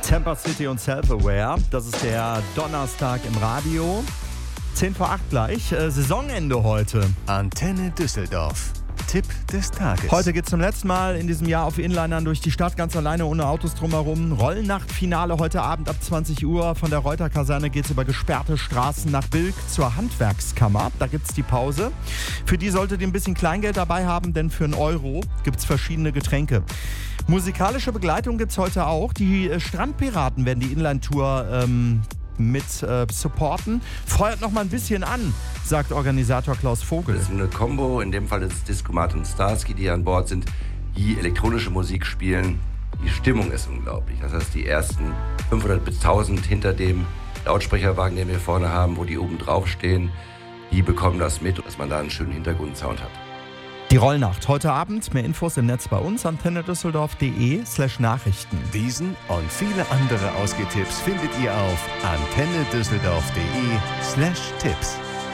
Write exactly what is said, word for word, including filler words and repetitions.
Tampa City und Self-Aware. Das ist der Donnerstag im Radio. zehn vor acht gleich. Äh, Saisonende heute. Antenne Düsseldorf. Tipp des Tages. Heute geht es zum letzten Mal in diesem Jahr auf Inlinern durch die Stadt, ganz alleine, ohne Autos drumherum. Rollnachtfinale heute Abend ab zwanzig Uhr. Von der Reuter-Kaserne geht es über gesperrte Straßen nach Bilk zur Handwerkskammer. Da gibt es die Pause. Für die solltet ihr ein bisschen Kleingeld dabei haben, denn für einen Euro gibt es verschiedene Getränke. Musikalische Begleitung gibt es heute auch. Die äh, Strandpiraten werden die Inline-Tour ähm, mit äh, supporten. Feuert noch mal ein bisschen an, sagt Organisator Klaus Vogel. Das ist eine Combo, in dem Fall ist es Discomat und Starsky, die an Bord sind, die elektronische Musik spielen. Die Stimmung ist unglaublich. Das heißt, die ersten fünfhundert bis tausend hinter dem Lautsprecherwagen, den wir vorne haben, wo die oben drauf stehen, die bekommen das mit, dass man da einen schönen Hintergrundsound hat. Die Rollnacht heute Abend. Mehr Infos im Netz bei uns, antennedüsseldorf.de slash Nachrichten. Diesen und viele andere Ausgehtipps findet ihr auf antennedüsseldorf.de slash Tipps.